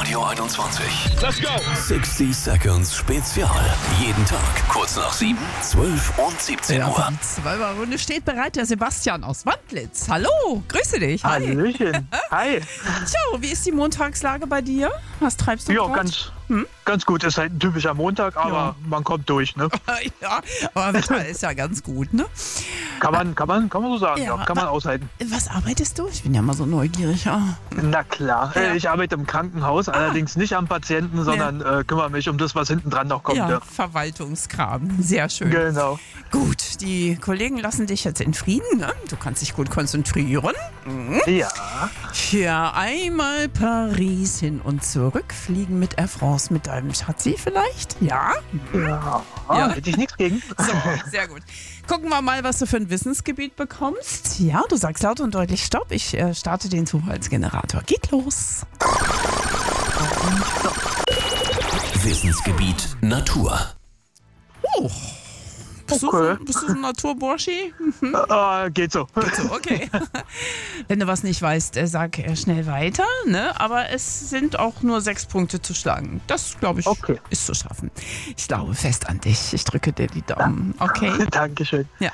Radio 21. Let's go! 60 Seconds Spezial. Jeden Tag kurz nach 7, 12 und 17 Uhr. Die 12er-Runde steht bereit, der Sebastian aus Wandlitz. Hallo, grüße dich. Hi. Hallöchen. Hi. So, wie ist die Montagslage bei dir? Was treibst du Ja, grad? ganz gut. Ist halt ein typischer Montag, aber man kommt durch, ne? Ja, aber Wetter ist ja ganz gut, ne? Kann man so sagen, Ja, ja. Kann man aushalten. Was arbeitest du? Ich bin ja mal so neugierig. Ja. Na klar. Ja. Ich arbeite im Krankenhaus, allerdings nicht am Patienten, sondern kümmere mich um das, was hinten dran noch kommt. Ja, Ja. Verwaltungskram. Sehr schön. Genau. Gut, die Kollegen lassen dich jetzt in Frieden, ne? Du kannst dich gut konzentrieren. Ja. Für einmal Paris hin und zurück fliegen mit Air France mit deinem Schatzi vielleicht? Ja? Ja. Ja. Hätte ich nichts gegen. So, sehr gut. Gucken wir mal, was du für ein Wissensgebiet bekommst. Ja, du sagst laut und deutlich Stopp. Ich starte den Zufallsgenerator. Geht los. Wissensgebiet Natur. Oh. Bist Okay. du so ein Naturburschi? Geht so. So, okay. Wenn du was nicht weißt, sag schnell weiter. Ne? Aber es sind auch nur 6 Punkte zu schlagen. Das, glaube ich, Okay. ist zu schaffen. Ich glaube fest an dich. Ich drücke dir die Daumen. Okay? Dankeschön. Ja.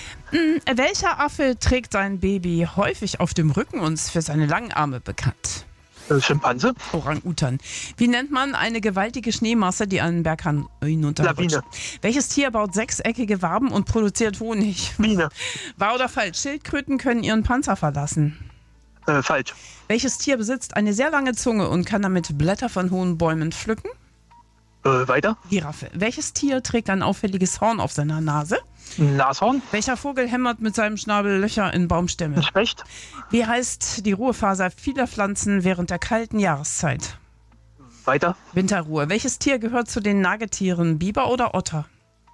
Welcher Affe trägt sein Baby häufig auf dem Rücken und ist für seine langen Arme bekannt? Schimpanse? Orang-Utan. Wie nennt man eine gewaltige Schneemasse, die einen Berg hinunterrutscht? Lawine. Welches Tier baut sechseckige Waben und produziert Honig? Biene. Wahr oder falsch? Schildkröten können ihren Panzer verlassen. Falsch. Welches Tier besitzt eine sehr lange Zunge und kann damit Blätter von hohen Bäumen pflücken? Weiter. Giraffe. Welches Tier trägt ein auffälliges Horn auf seiner Nase? Nashorn? Welcher Vogel hämmert mit seinem Schnabel Löcher in Baumstämme? Ein Specht? Wie heißt die Ruhephase vieler Pflanzen während der kalten Jahreszeit? Weiter. Winterruhe. Welches Tier gehört zu den Nagetieren? Biber oder Otter?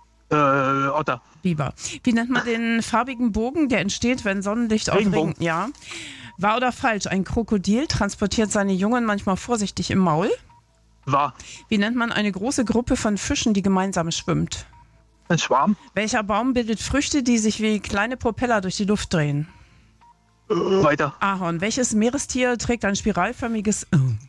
Otter. Biber. Wie nennt man den farbigen Bogen, der entsteht, wenn Sonnenlicht auf Regenbogen. Regen... Ja. Wahr oder falsch? Ein Krokodil transportiert seine Jungen manchmal vorsichtig im Maul. Wahr. Wie nennt man eine große Gruppe von Fischen, die gemeinsam schwimmt? Ein Schwarm? Welcher Baum bildet Früchte, die sich wie kleine Propeller durch die Luft drehen? Weiter. Ahorn. Welches Meerestier trägt ein spiralförmiges...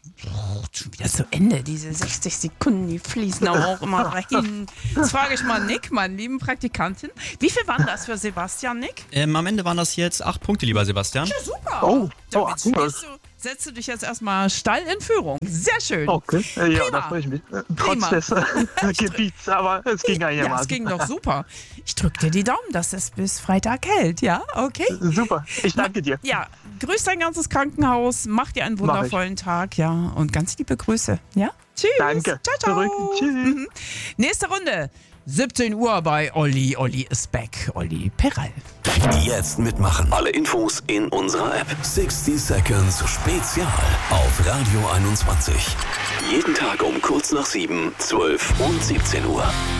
Schon wieder zu Ende, diese 60 Sekunden, die fließen auch immer dahin. Jetzt frage ich mal Nick, meinen lieben Praktikantin. Wie viel waren das für Sebastian, Nick? Am Ende waren das jetzt 8 Punkte, lieber Sebastian. Ja, super. Oh, Damit cool. setzt du dich jetzt erstmal steil in Führung. Sehr schön. Okay. Ja, Prima. da freue ich mich. Prima. Trotz des Gebiets, aber es ging Ja, einigermaßen. es ging doch super. Ich drücke dir die Daumen, dass es bis Freitag hält, ja? Okay? Super. Ich danke dir. Ja, grüß dein ganzes Krankenhaus, mach dir einen Mach ich. wundervollen Tag, ja, und ganz liebe Grüße, ja? Tschüss. Danke. Ciao, ciao. Zurück. Tschüss. Nächste Runde, 17 Uhr bei Olli. Olli ist back. Olli Perall. Jetzt mitmachen. Alle Infos in unserer App. 60 Seconds Spezial auf Radio 21. Jeden Tag um kurz nach 7, 12 und 17 Uhr.